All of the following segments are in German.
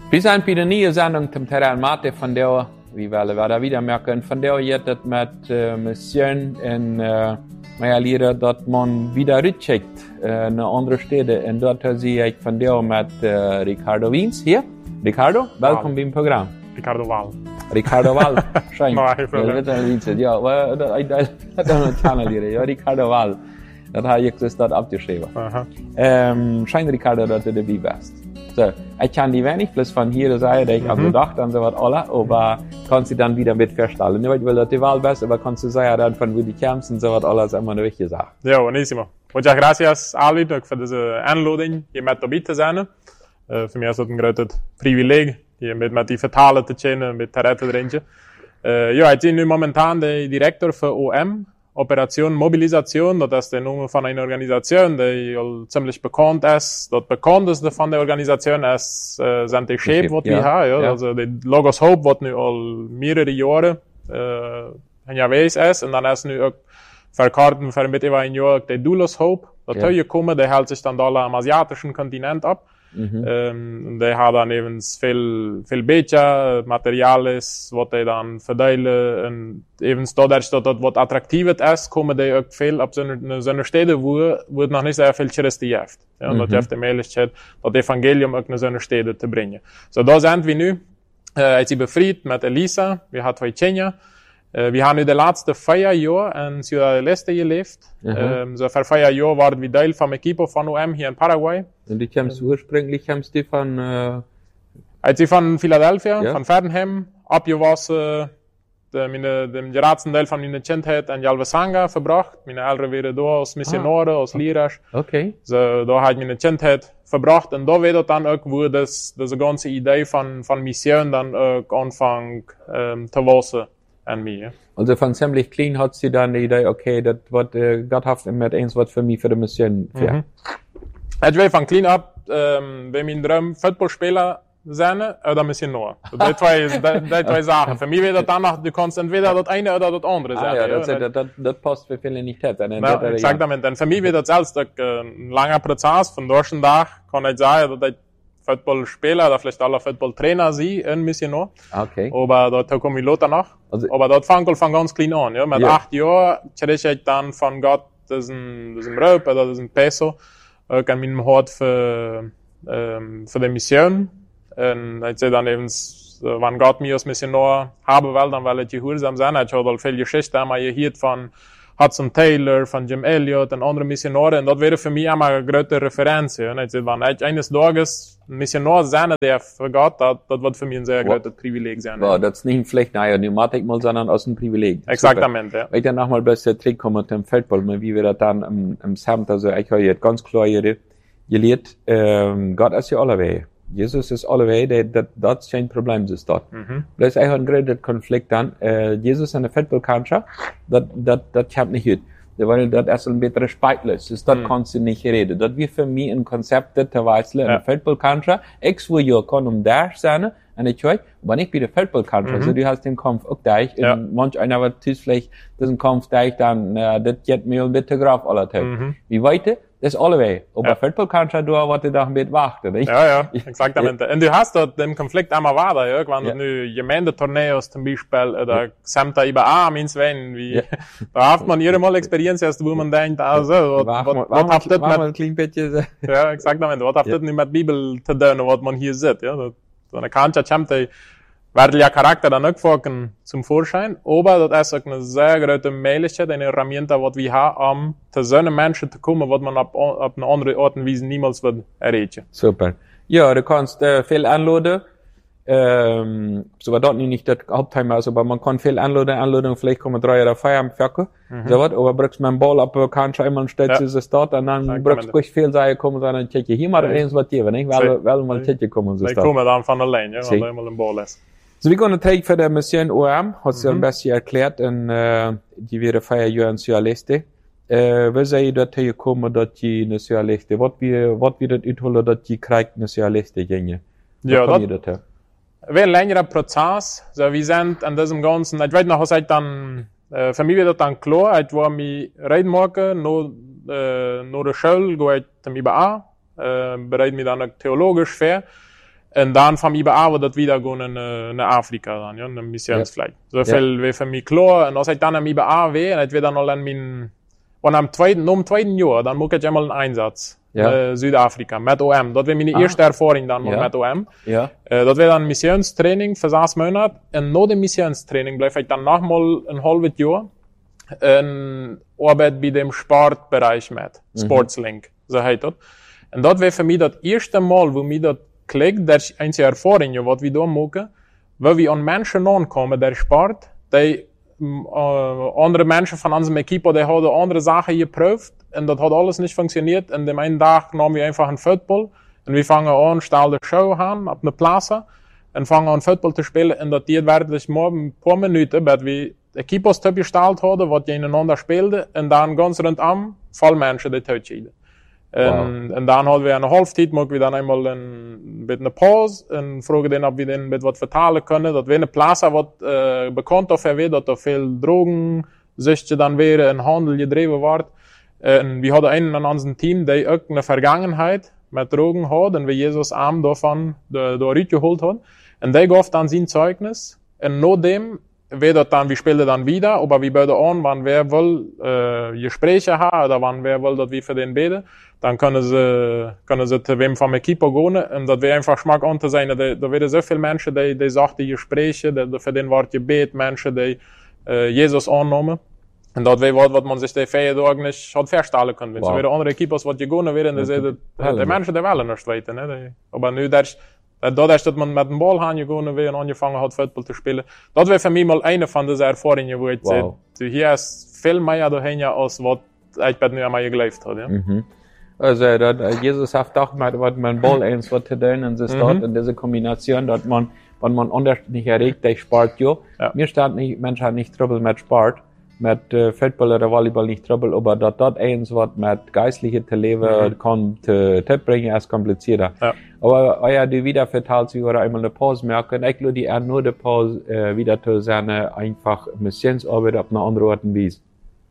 Wir sind bei der neuen Sendung zum Terrain Mate, von der wir werden wieder merken, von der jetzt das mit Mission in meine Lehrer, dass man wieder rückschickt in andere Städte. Und dort sehe ich von der mit Ricardo Wiens hier. Ricardo, willkommen beim Programm. Ricardo Wall. Ricardo Wall, schön. Nee, ja, aber das ist eine Lehrer, ja, Ricardo Wall. Das habe ich das dort abgeschrieben. Schein Ricardo, dass du dabei bist. So, ich kann die wenig, bloß von hier Seite, ich habe gedacht, dann so was alle, aber kannst du dann wieder mit feststellen. Nicht, weil das die Wahl bist, aber kannst du sagen, dann von wo die kommst und so was alles immer eine wichtige Sache. Ja, buonissimo. Muchas gracias, Alvin, für diese Einladung, hier mit dabei zu sein. Für mich ist das ein großes Privileg, hier mit die Vertalen zu kennen, mit der Rette drin. Ja, ich bin nu momentan der Direktor für OM. Operation Mobilisation, das ist der Name von einer Organisation, die ziemlich bekannt ist. Das bekannteste von der Organisation ist, sind die Shape, was wir haben, ja. Also, die Logos Hope, was nu all mehrere Jahre, unterwegs ist. Und dann ist nu auch verkarten für mit über ein Jahr der Doulos Hope. Das hier kommen, der hält sich dann da am asiatischen Kontinent ab. Und die haben dann eben viel Becher, Materials, was die dann verdeilen. Und eben dadurch, dass das was attraktives ist, kommen die auch viel auf so eine Städte, wo noch nicht sehr viel Touristen gibt. Ja, und das gibt die Möglichkeit, das Evangelium auch in so eine Städte zu bringen. So, da sind wir nu. Ich bin befried mit Elisa, wir haben 2 Kinder. Wir haben nu de laatste 4 Jahre in Ciudad del Este gelebt. So für 4 Jahre waren wir Teil vom Equipo von OM hier in Paraguay. Und die kommst ursprünglich von als ich von Philadelphia, von Ferdinand, abgewachsen, dem geratsten Teil von meiner Kindheit in Jalvesanga verbracht. Meine Eltern waren da als Missionare, als Lehrer. Okay. So, da habe ich meine Kindheit verbracht. Und da wird dann auch, wo diese ganze Idee von Mission dann auch anfangen zu wachsen. Me, also von ziemlich klein hat sie dann die Idee, okay, das wird Gott hat mit eins was für mich für die Mission. Ich will von klein ab, wenn mein Traum Footballspieler sein oder Missionar. Die zwei Sachen. Für mich wird das dann noch, du kannst entweder das eine oder das andere sein. Das passt für viele nicht her. Exakt, denn für mich wird das selbst ein langer Prozess. Von durch den Tag kann ich sagen, dass ich Footballspieler oder vielleicht alle Footballtrainer sie in Missionar. Okay. Aber da komme ich lauter nach. Also, aber das fängt von ganz klein an, ja. Mit 8 Jahren kriege ich dann von Gott diesen Rob oder diesen Peso, auch an meinem Hort für die Mission. Und ich sehe dann eben, wenn Gott mich als Missionar haben will, dann will ich gehorsam sein. Ich habe viel Geschichte einmal gehört von Hudson Taylor, von Jim Elliot und andere Missionare. Und das wäre für mich immer eine große Referenz. Ja. Und ich sehe, wenn ich eines Tages ein Missionar sein, der für Gott, das wird für mich ein sehr großes Privileg sein. Ja, das ist nicht vielleicht eine Pneumatik mal, sondern aus einem Privileg. Exaktamente, ja. Wenn ich dann nochmal bei der Trick komme mit dem Feldball, wie wir das dann im Samt, also ich habe jetzt ganz klar gelehrt, Gott ist ja alle Wege. Jesus ist alle Wege, das ist kein Problem, das ist dort. Das ist eigentlich ein großer Konflikt dann. Jesus in der Feldballkantschaft, das kann nicht gut. Weil das ist ein bisschen speitlos. Das kannst du nicht reden. Das wird für mich ein Konzept, das weißle in der Feldballkantschaft. Ich will ja kann da sein, und ich höre, aber nicht bei der Feldballkantschaft. Also du hast den Kampf auch da. Und manch einer wird vielleicht diesen Kampf da dann, das geht mir ein bisschen drauf alle Tag. Wie weiter? Das ist alle Wege. Aber Feldballkantschaft, du wartest da ein bisschen warten, nicht? Ja, exaktamente. Und du hast dort den Konflikt einmal weiter, ja. Wenn du nu Gemeindetorneos zum Beispiel, oder Samta IBA, wenn, wie, da hat man jede Mal Experienz, wo man denkt, also, was habt das mit, ja, exaktamente, was habt das nicht mit Bibel zu tun, was man hier sieht, ja. So eine Kantschaft kommt, werden ja Charakter dann auch folgen zum Vorschein, aber das ist auch eine sehr große Möglichkeit, eine Herramienta, was wir haben, zu so einem Menschen zu kommen, was man auf eine andere Art und Weise niemals wird erreichen. Super. Ja, du kannst viel anladen, so war dort nicht das Hauptthema, also, aber man kann viel anladen, vielleicht kommen 3 oder 4 am Ferkel, so was, aber brauchst man einen Ball ab, kannst du einmal stellst du es dort, und dann brauchst du viel sagen, kommen, sondern check hier mal eins was hier, nicht? Weil mal check kommen, so ist das. kommen dann von allein, ja, weil da einmal ein Ball ist. So, wir gehen take für der Mission OM, hast du ein bisschen erklärt, und, die wäre 4 Jahre in Ciudad del Este. Wie sei ihr dort gekommen, dass die in Ciudad del Este, was wird das utholen, dass die Krieg in Ciudad del Este gingen? Ja, das wäre ein längerer Prozess. So, wir sind an diesem Ganzen, ich weiß noch, was ich dann, für mich wird das dann klar, ich war mich reinmachen, nur der Schule, gehe ich zum IBA, bereite mich dann auch theologisch für. En dan van mij beaven dat we daar gaan naar Afrika dan, ja, een missionsvlieg. Zoveel weer van mij klaar. En als ik dan naar mij beaven, en ik weet dan al aan mijn, want om tweede jaar, dan moet ik eenmaal een einsatz. Zuid-Afrika, met OM. Dat was mijn eerste ervaring dan met OM. Ja. Dat was dan een missionstraining voor 6 maanden. En na de missionstraining blijf ik dan nogmaals een half jaar en arbeid bij dem sportbereich met. Sportslink, zo heet dat. En dat was voor mij dat eerste mal, wo mij dat klikt, dat is een ervaring, wat we doen maken, waar we aan mensen aankomen, der sport, die andere mensen van onze equipe, die hadden andere zaken geproefd, en dat had alles niet functioneerd. En de ene dag namen we einfach een voetbal, en we vangen aan, stel de show aan, op de plaza, en vangen aan voetbal te spelen, en dat die werd dus maar een paar minuten, dat we equipos opgesteld hadden, wat je ineinander speelde, en dan ganz rondom, vol mensen die uitscheiden. En dan hadden we een half tijd, mogen we dan eenmaal een beetje pauze, en vroegen dan of we dan met wat vertalen kunnen, dat we in de plaza wat bekend of weet, dat er veel drogenzuchtje dan weer en handel gedreven wordt. En we hadden een aan ons team, die ook een vergangenheid met drogen had, en we Jezus aan daarvan door uitgeholt hadden. En die gaf dan zijn zeugnis, en nadem, we speelden dan wieder, aber we beide aan, wanneer wer wil Gespräche hebben, oder wanneer wer wil dat we voor den beden, dan kunnen ze te wem van mijn equipe gaan, en dat we einfach smak aan te zijn. Er werden zoveel mensen die zachten Gespräche, voor den wordt gebed, mensen die Jezus aannemen. En dat weet wat man zich de 4 dagen niet had verstellen kunnen. Wow. Zo werden andere equipes wat je gaan weer, en de mensen die wel nog weten. Maar nu dat is dat man met een bal gaan je gaan weer en aangevangen had voetbal te spelen. Dat was voor mij mal een van deze ervaringen waar ik zei, hier is veel meer doorheen als wat ik nu aan mij geleefd had. Ja. Also, dat Jesus heeft toch met wat mijn bal eens wat te doen, en ze staat in deze combinatie, dat man, wenn man anders nicht erregt, der Sport, jo. Ja. Mir staat nicht, Mensch hat nicht Trouble mit Sport, mit Football oder Volleyball nicht Trouble, aber dat eins, was mit geistliche te leven kann, te bringen, ist komplizierter. Ja. Aber, ja, die wieder verteilt sich oder einmal eine Pause merken, ich glaube, die nur die Pause, wieder zu seine, einfach, Missionsarbeit auf eine andere Art und Weise.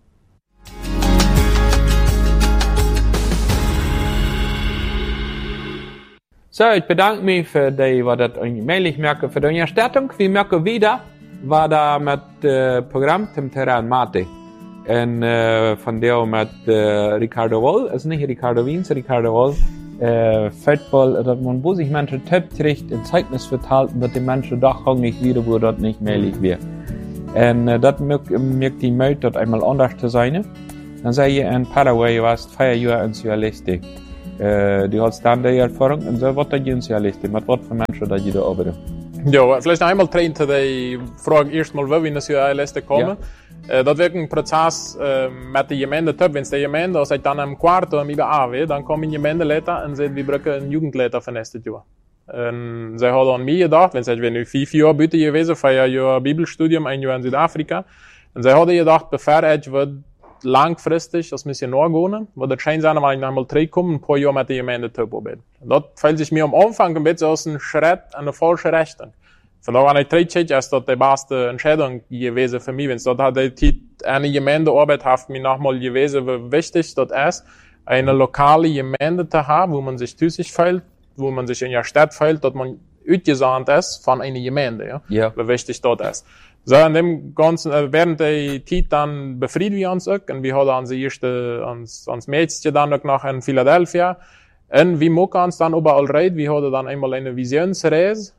So, ich bedanke mich für die, was das eigentlich merke, für die Unterstützung. Wir merken wieder, war da mit Programm zum Terrain Mate. Und von der mit Ricardo Woll, also nicht Ricardo Wiens, Ricardo Woll, Football, dass man, wo sich Menschen Tipp kriegt, in Zeugnis verteilt, dass die Menschen doch nicht wieder, wo das nicht möglich wird. Und das merkt die Möte, dort einmal anders zu sein. Dann sei ich in Paraguay, warst 4 Jahre in Cialiste. Du hast dann die Erfahrung, und so wird das in Cialiste, mit was für Menschen, die da arbeiten. Ja, vielleicht einmal trainen, die Frage erstmal, wie wir in die Cialiste kommen. Ja. Dat werkt een proces met de gemeente top. Wenn de gemeente, als ik dan een kwart om bij AW, dan kom in gemeente letter en zegt, we breken een jugendleiter van nächstes jaar. En zij hadden aan mij gedacht, wenn zij nu 5 jaar buiten geweest, 4 jaar Bibelstudium, 1 jaar in Zuid-Afrika. En zij hadden gedacht, bevor ik wat langfristig als missionar gaan, wat het schijnt zijn, wanneer ik nog mal terugkom, een paar jaar met de gemeente top arbeiden. Dat fällt sich mir am Anfang een beetje als een Schritt in de falsche Richtung. Vandaar wanneer ik terugkijk, is dat de beste Entscheidung gewesen für mich. Wenn dat had die eine Gemeindearbeit heeft mir nochmal gewesen, wie wichtig dat is, eine lokale Gemeinde te haben, wo man sich thuisig fühlt, wo man sich in der Stadt fühlt, dat man uitgesandt ist von einer Gemeinde, ja. Yeah. Wie wichtig dat is. So, in dem ganzen, während der Zeit dann befrieden wir uns auch, und wir haben unsere erste, uns Mädchen dann auch noch in Philadelphia, und wir machen uns dann überall rein, wir haben dann einmal eine Visionsreise,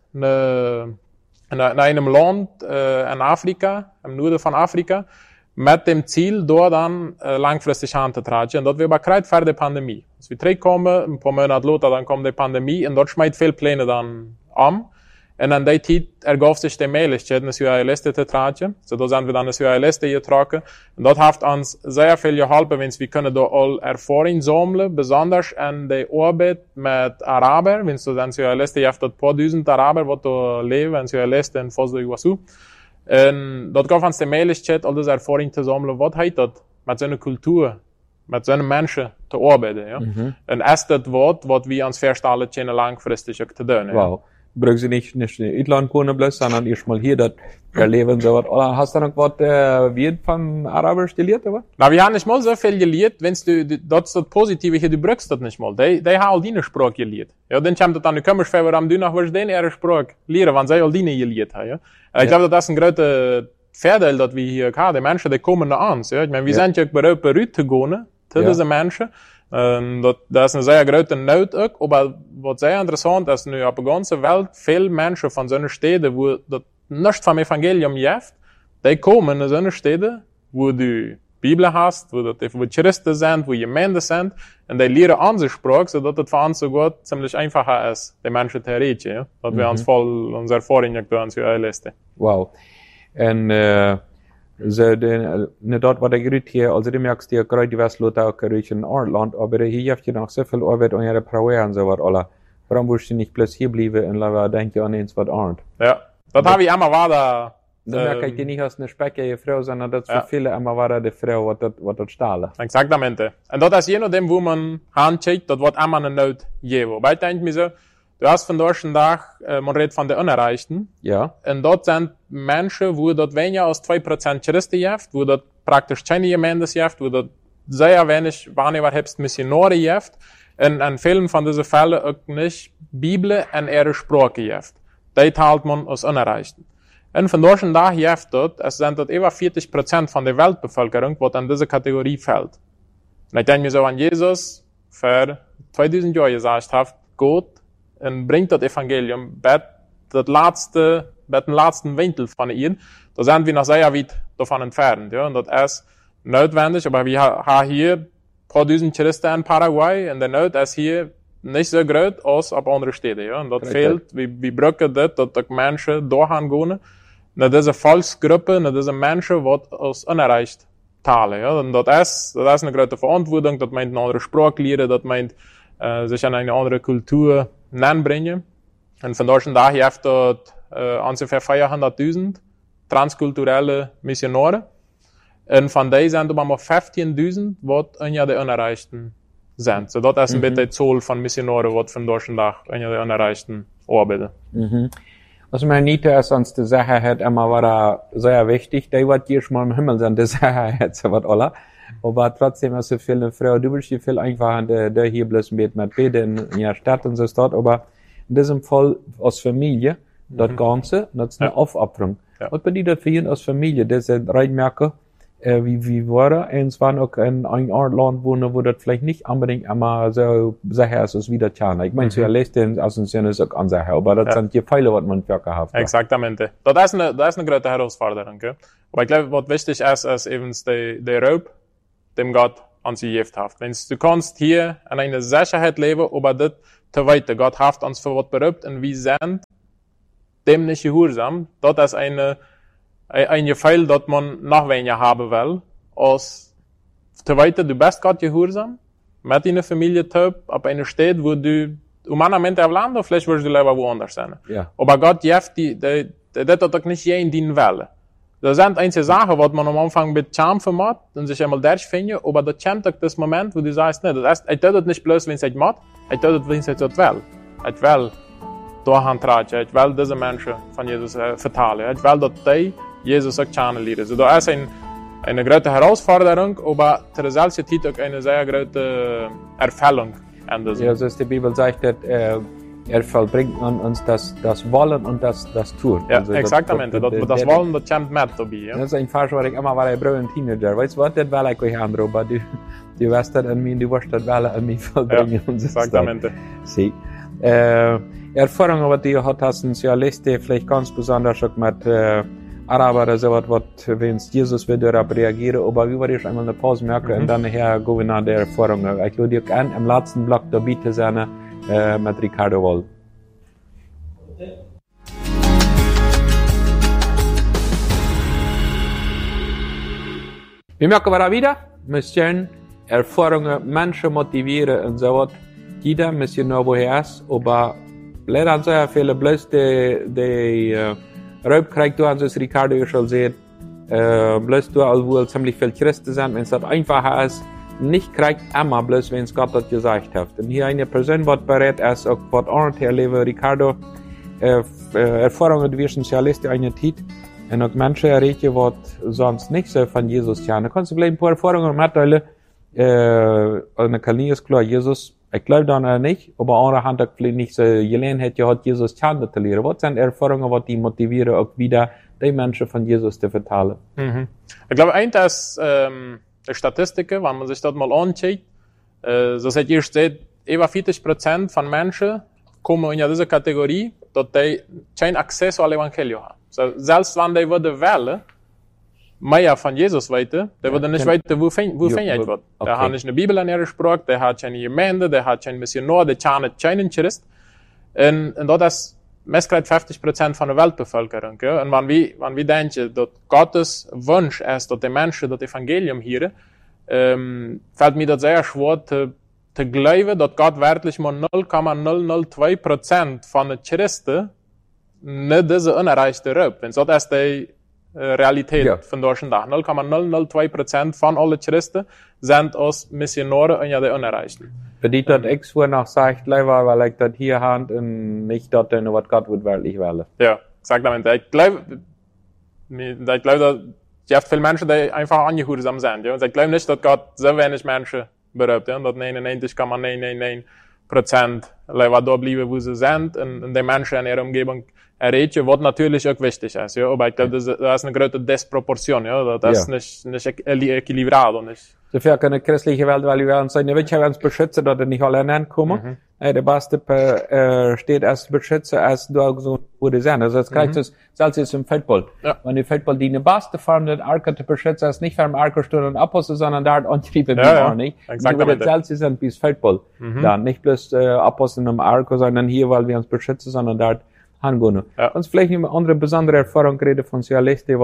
in einem Land in Afrika, im Norden von Afrika, mit dem Ziel, dort dann langfristig anzutragen. Und dort wir aber gerade vor der Pandemie. Als wir zurückkommen, ein paar Monate später, dann kommt die Pandemie, und dort schmeißt viele Pläne dann an. Und an der Zeit ergab sich die Möglichkeit, eine Cialiste zu tragen. So, da sind wir dann eine Cialiste getragen. Und dort hat uns sehr viel geholfen, wenn wir können da all Erfahrung sammeln, besonders an der Arbeit mit Araber. Wenn du dann Cialiste, ihr habt dort paar tausend Araber, die da leben, in Cialiste in Foz do Iguaçu. Und dort gab uns die Möglichkeit, all diese Erfahrung zu sammeln, was heißt das mit so einer Kultur, mit so einem Menschen zu arbeiten, ja. Und ist das was wir uns verstellen können, langfristig auch zu tun, ja. Wow. brauchst du nicht in Irland wohnen bloß, sondern erstmal hier das erleben, so was. Oder hast du noch was, wie von Arabisch gelehrt, oder? Na, wir haben nicht mal so viel gelehrt, wenn's das Positive hier, du brauchst das nicht mal. Die haben all deine Sprache gelehrt. Ja, dann kommt das dann, du kommst für, warum du noch was den ihre Sprache lehren, wenn sie all deine gelehrt haben, ja. Ich glaube, das ist ein großer Vorteil, dass wir hier haben. Die Menschen, die kommen nach uns, ja. Ich meine, wir sind ja bereit zu gehen, zu diesen Menschen. Das ist eine sehr große Not auch, aber was sehr interessant ist, nu auf der ganzen Welt viele Menschen von so einer Städte, wo das nichts vom Evangelium gibt, die kommen in so eine Städte, wo du Bibel hast, wo Christen sind, wo Gemeinden sind, und die lernen unsere Sprache, sodass das für uns so gut ziemlich einfacher ist, die Menschen zu reden, ja. Dass wir uns voll unsere Erfahrungen tun, zu erlisten. Wow. Und, dort war der Gerüt hier, also du merkst ja gerade, die Westleute auch in Irland, aber hier habt ihr noch so viel Arbeit und ihre Prauer und so was, alle. Warum willst du nicht bloß hier bleiben und lassen, denke an eins, was Arndt? Ja. Das habe ich immer weiter. Dann merke ich nicht als eine speckige Frau, sondern das für viele immer weiter die Frau, was das stahlen. Exaktamente. Und das ist je nachdem, wo man handcheckt, das wird immer eine Not geben. Wobei ich denke mir so, du hast von deutschen Tag, man redet von den Unerreichten. Ja. Und dort sind Menschen, wo dort weniger als 2% Christen gibt, wo dort praktisch keine Gemeinde gibt, wo dort sehr wenig, wann überhaupt Missionare gibt. Und an vielen von diesen Fällen auch nicht Bibel und ihre Sprache gibt. Die teilt man als Unerreichten. Und von deutschen Tag gibt dort, es sind dort über 40% von der Weltbevölkerung, was an diese Kategorie fällt. Und ich denke mir so an Jesus, für 2000 Jahre gesagt hat, Gott, und bringt das Evangelium bei den letzten Winkel von ihnen. Da sind wir noch sehr weit davon entfernt, ja. Und das ist notwendig, aber wir haben hier ein paar tausend Christen in Paraguay, und der Not ist hier nicht so groß als auf andere Städte, ja. Und das fehlt, wir brauchen das, dass die Menschen dahin gehen, nach dieser Volksgruppe, nach diesen Menschen, die als unerreicht teilen, ja. Und das ist eine große Verantwortung, das meint eine andere Sprache lernen, das meint, sich an eine andere Kultur bringen. Und von deutschen Tag gibt dort ungefähr 400.000 transkulturelle Missionare. Und von denen sind aber noch 15.000, die einer der Unerreichten sind. So, das ist ein bisschen die Zahl von Missionaren, die von deutschen Tag einer der Unerreichten arbeiten. Was mir nicht ist, sonst die Sicherheit immer war sehr wichtig. Die wird jedes Mal im Himmel sein, die Sicherheit, so was alle. Aber trotzdem ist so viele Frauen, du bist viel einfacher, der hier bloß mit Beten in der Stadt und so dort. Aber in diesem Fall als Familie, das Ganze, das ist eine Aufopferung. Ja. Was bedeutet für ihn als Familie? Das ist Reitmerke, wie war es waren auch in einem Land wohnen, wo das vielleicht nicht unbedingt immer so sicher ist, als wieder Tjana. Ich meine, so erlässt den aus dem Sinne ist auch unsicher, aber das sind die Pfeile, was man für gehabt hat. Exaktamente. Das ist eine große Herausforderung, okay? Aber ich glaube, was wichtig ist eben der Raub, dem Gott an sie gegeben hat. Wenn du kannst hier in einer Sicherheit leben, aber das zu weiter. Gott hat uns für was berühmt und wir sind dem nicht gehorsam. Das ist ein Gefehl, das man noch weniger haben will, als zu weiter, du bist Gott gehorsam, mit deiner Familie top, auf einer Stadt, wo du, humanamente auf Land, vielleicht wirst du lieber woanders sein. Ja. Aber Gott gibt das hat auch nicht jeden dienen wollen. Das sind einzelne Sachen, was man am Anfang mit Charme vermacht und sich einmal durchfinden, aber das kommt auch das Moment, wo du sagst, ne, das heißt, ich tue das nicht bloß, wenn es nicht macht, ich tue das, wenn es nicht will. Ich will dahin treten, ich will diese Menschen von Jesus vertalen, ich will, dass die Jesus auch kennenlernen. Also da ist eine große Herausforderung, aber zur selben Zeit auch eine sehr große Erfüllung. Ja, so ist die Bibel sagt, dass vollbringt an uns das Wollen und das Tun. Ja, also exaktamente. Das Wollen, das kommt mit dabei. Ja. Das ist ein Fall, wo ich immer war, ich brauche einen Teenager. Weißt du was, das will ich euch andere, aber du weißt das an mich, du wirst das an mich vollbringen. Ja, exaktamente. Sie. Erfahrungen, die du hast, sind ja Liste, vielleicht ganz besonders auch mit Araber oder so was, wenn Jesus wird darauf reagieren, aber wie würde ich einmal eine Pause merken und dann her gehen wir nach der Erfahrung. Ich würde dir an im letzten Block da bitte sein, mit Ricardo Wall. Wir merken aber wieder, müssen Erfahrungen Menschen motivieren und so was. Jeder muss noch woher ist, aber leider sehr viele bloß die Raubkrieg, du hast es Ricardo schon sehen, bloß du wohl ziemlich viel Christen sind, wenn es das einfacher ist, nicht kriegt immer bloß, wenn es Gott das gesagt hat. Und hier eine Person, die bereit ist, auch was anderes erleben, Ricardo, ervaringen die socialisten in je tijd. En ook mensen reden wat sonst niet zo van Jesus kennen. Dan kannst du vielleicht ein paar Erfahrungen mitteilen. Und dann kann ich es klar, Jesus, ich glaube dann nicht, aber andere Hand hat vielleicht nicht so gelernt, hat Jesus kennen zu lernen. Was sind Erfahrungen, was die motivieren, auch wieder die Menschen von Jesus zu vertellen? Mhm. Ich glaube, eins ist die Statistiken, wenn man sich das mal anschaut, so seht ihr, über 40% von Menschen kommen in diese Kategorie, dass die keinen Access al Evangelium haben. So, selbst wenn die würden wählen, mehr von Jesus weiter, der würde nicht weiter, wo fängt wird. Okay. Der hat nicht eine Bibel in ihrer Sprache, der hat keine Gemeinde, der hat keinen Missionar, der hat keinen Christ. Und das ist meistens 50% von der Weltbevölkerung. Ja? Und wenn wir denken, dass Gottes Wunsch ist, dass die Menschen das Evangelium hören, fällt mir das sehr schwer zu glauben, dass Gott wirklich mal 0,002% von den Christen nicht diese unerreichte Rüb. Und das ist die Realität von deutschen Tag. 0,002% von allen Christen sind als Missionare und ja die Unerreichten. Bedeutet das ich vorher noch sagt, leider, weil ich das hier habe und nicht dort, was Gott wird wirklich wollen. Ja, exakt. Ich glaube, dass es viele Menschen, die einfach angehursam sind. Ja? Und ich glaube nicht, dass Gott so wenig Menschen berührt. Ja? Dass 99,99% leider da bleiben, wo sie sind und die Menschen in ihrer Umgebung erreichen, was natürlich auch wichtig ist. Ja? Aber ich glaube, das ist eine große Disproportion. Ja? Das ist nicht equilibrado. Dafür kann eine christliche Welt, weil wir uns sagen, wir uns beschützen, dass nicht alle hinkommen. Der Beste steht als Beschützer, als du so wurde sein. Also das gleiche ist, selbst im Feldball. Ja. Wenn die Feldball die Beste fahren, den Arke zu beschützen, ist nicht für den Arke stehen und Apostel, sondern da antrieben wir auch nicht. Exakt. Und selbst sind bis Feldball. Dann nicht bloß Apostel im Arke, sondern hier, weil wir uns beschützen, sondern dort hingehen. Ja. Kannst vielleicht eine andere besondere Erfahrung reden von Socialisten,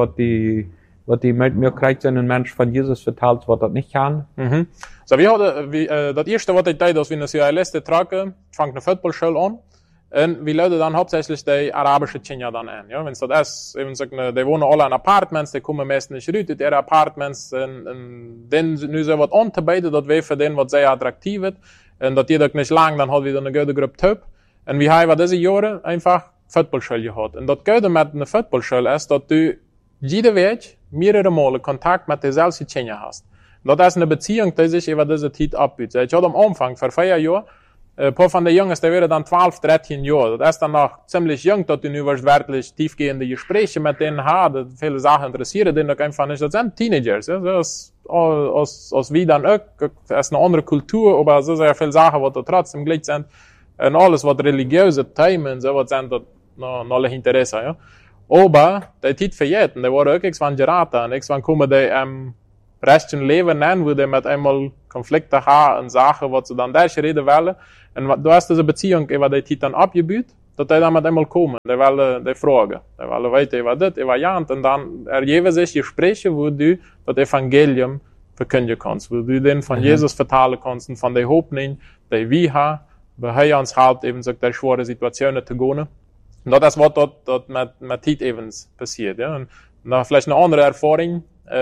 was die Möglichkeit sind, ein Mensch von Jesus verteilt, was das nicht kann. So, das erste, was ich da, dass wir eine Socialisten tragen, fängt eine Footballschule an. Und wir laden dann hauptsächlich die arabische Kinder dann an. Ja, wenn es das ist, eben so, die wohnen alle in Apartments, die kommen meistens nicht raus in ihre Apartments, und dann nu so was anzubieten, das wäre für den, was sehr attraktiv wird. Und das geht nicht lang, dann hat wieder eine gute Gruppe Typ. Und wir haben diese Jahre einfach Footballschule gehabt. Und das Gute mit einer Footballschule ist, dass du jede Weg mehrere Male Kontakt mit derselben Kinder hast. Das ist eine Beziehung, die sich über diese Zeit abbietet. Ich hatte am Anfang, vor 4 Jahren, ein paar von den Jungs, die wären dann 12, 13 Jahre. Das ist dann noch ziemlich jung, dass du nu wirklich tiefgehende Gespräche mit denen hast, viele Sachen interessieren, denen einfach nicht. Das sind Teenagers, ja. Das ist, als wie dann auch, das ist eine andere Kultur, aber so sehr viele Sachen, die da trotzdem gleich sind. Und alles, was religiöse Themen, so was sind, das noch alle Interesse, ja. Aber, die Zeit verjährt, die waren auch irgendwann geraten, und irgendwann kommen die rechten Leben an, wo die mit einmal Konflikte haben und Sachen, was sie dann durch reden wollen. Und du hast diese Beziehung über die Zeit dann abgebaut, dass die dann mit einmal kommen, die wollen die fragen. Die wollen weiter über das, über Jant, und dann ergeben sich Gespräche, wo du das Evangelium verkündigen kannst, wo du den von Jesus vertellen kannst und von der Hoffnung, die wir haben, weil er uns halt eben so die schwere Situationen zu gehen. Und das ist, was dort mit Zeit eben passiert, ja. Und noch vielleicht eine andere Erfahrung,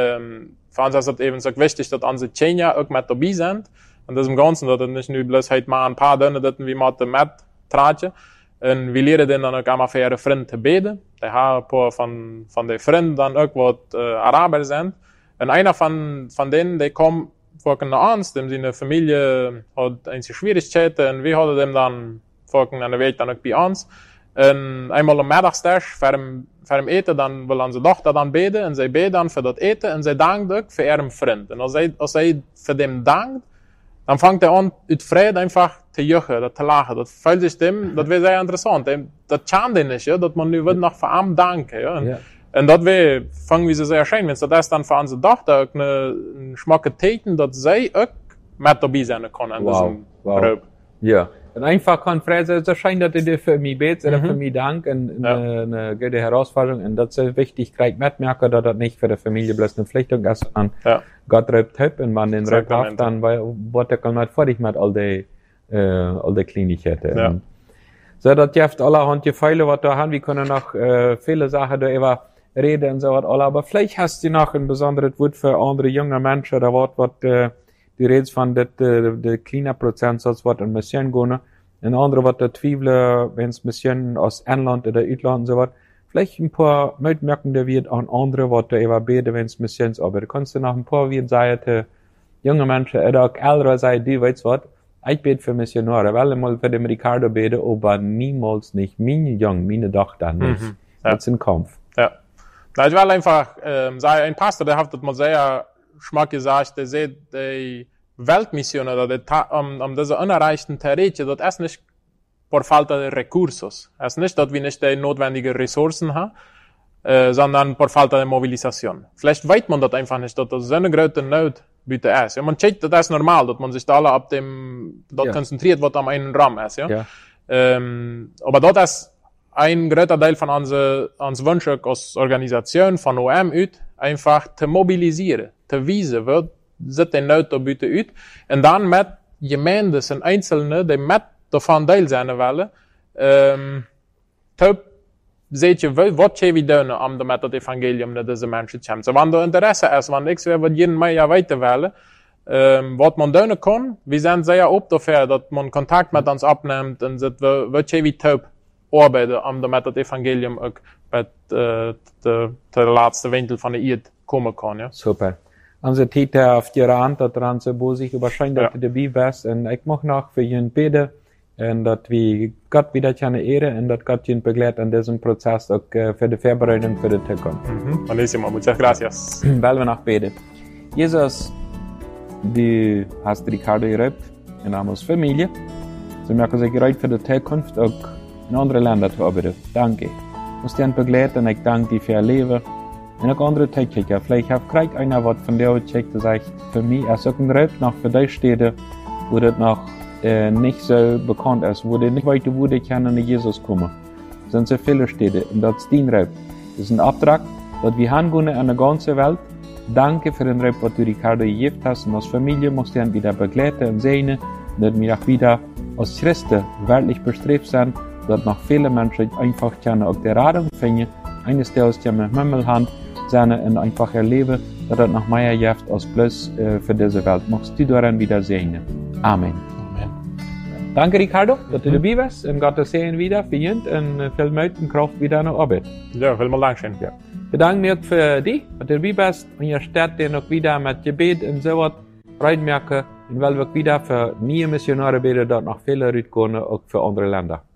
für uns ist es eben so wichtig, dass unsere Kinder auch mit dabei sind. Und das im Ganzen, dass das nicht nur bloß halt mal ein paar Dinge, dass wir mit tragen. Und wir lernen dann auch immer für ihre Freunde zu beten. Die haben ein paar von den Freunden dann auch, was Araber sind. Und einer von denen, die kommt vorhin nach uns, dem seine Familie hat einige Schwierigkeiten, und wir haben dem dann vorhin an der Weg dann auch bei uns. Und einmal am Mittagstisch, vor dem Eten, dann will unsere Tochter dann beten, und sie beten dann für das Eten, und sie dankt auch für ihren Freund. Und als sie für den dankt, dann fängt an, ut Freude einfach zu juchen, zu lachen. Das fällt sich dem, das wäre sehr interessant. Das kann den nicht, ja, dass man nu wird noch für ihm danken, ja. Und das wäre, fangen wir so sehr schön, wenn das dann für unsere Tochter auch eine schmacke Täten, dass sie auch mit dabei sein können an diesem Gruppe. Ja. Und einfach kann Frage, so scheint, dass ihr für mich betet, oder für mich dankt, und eine gute Herausforderung, und das ist wichtig, gleich mitmerken, dass das nicht für die Familie bloß eine Pflichtung ist, sondern Gott reibt Tipp, und man den Rück auf, dann wird der kann nicht fertig mit all die Kleinigkeiten. Ja. So, das gibt allerhand Gefeile, was da haben, wir können noch viele Sachen darüber reden und so was alle, aber vielleicht hast du noch ein besonderes Wort für andere junge Menschen, oder was, du redest von der kleinen Prozentsatz, was in Mission gehen, En andere wat er twijfelen, wenn es misschien aus Inland oder Uitland und so was. Vielleicht ein paar Mitmerkende wird an andere, was da eher beten, wenn es missions, aber da kannst du noch ein paar wird sagen, junge Menschen, oder auch ältere sagen, die weißt was, ich bete für Missionare, weil ich mal für den Ricardo bete, aber niemals nicht meine Jungen, meine Tochter nicht. Ja. Das ist ein Kampf. Ja. Na, ich will einfach, sagen, ein Pastor, der hat das mal sehr schmack gesagt, der sieht, die Weltmission oder diese unerreichten Territorien, das ist nicht por falta de recursos. Es ist nicht, dass wir nicht die notwendigen Ressourcen haben, sondern por falta de Mobilisation. Vielleicht weiß man das einfach nicht, dass das so eine große Not bitte ist. Ja, man checkt, das ist normal, dass man sich da alle ab dem, dort konzentriert, was am einen Raum ist, ja. Aber das ist ein großer Teil von uns Wunsch als Organisation von OM ut, einfach zu mobilisieren, zu wiesen, was sind die Not da bitte ut, und dann mit Gemeinden und Einzelnen, die mit davon Teil sein wollen, seht ihr, was wir tun, um damit das Evangelium zu diesen Menschen zu kommen. So, wenn da Interesse ist, wenn ich will, was jeden mehr weiter will, was man tun kann, wir sind sehr oft dafür, dass man Kontakt mit uns abnimmt und sagt, was wir tun, arbeiten, um damit das Evangelium auch bei der letzten Winkel von der Erde kommen kann. Ja. Super. Onze tijd auf die Rand, dat er zo boos zich waarschijnlijk dat de dabei bist. En ik mag nog voor jullie bidden. En dat we Gott wieder kunnen eren. En dat Gott jullie begleitet an diesem Prozess ook für die Vorbereitung für die Zukunft. Buenísimo, muchas gracias. Weil wir noch beten. Jesus, du hast Ricardo geräumt in Amos Familie. Sie merken sich geräumt für die Zukunft auch in andere Länder zu arbeiten. Danke. Muss dir begleiten und ich danke dir für ihr Leben. En ook andere Techniker. Vielleicht krijgt einer was von der checkt, das sagt, für mich ist auch ein Rap noch für die Städte, wo das noch nicht so bekannt ist, wo die nicht weiter, wo die können in Jesus kommen. Es sind so viele Städte, und das ist dein Rap. Das ist ein Auftrag, dass wir hingehen an der ganzen Welt. Danke für den Rap, was du Ricardo gegeben hast, und als Familie musst du ihn wieder begleiten und sehen, dass wir auch wieder als Christen weltlich bestrebt sind, dass noch viele Menschen einfach können auch der Radung finden, eines der aus dem Himmel haben, und einfach erleben, dass das noch mehr hilft als bloß für diese Welt. Magst du daran wieder sehen. Amen. Amen. Danke, Ricardo, dass du dabei warst. Und Gott sehen wieder für ihn und viel Mut und Kraft wieder in der Arbeit. Ja, vielen Dank. Ja. Wir danken dir für dich, dass du dabei bist. Und ihr startet dir noch wieder mit Gebet und so was reinmerken. Und weil wir wieder für neue Missionare beten, dort noch viele Rückgehen, auch für andere Länder.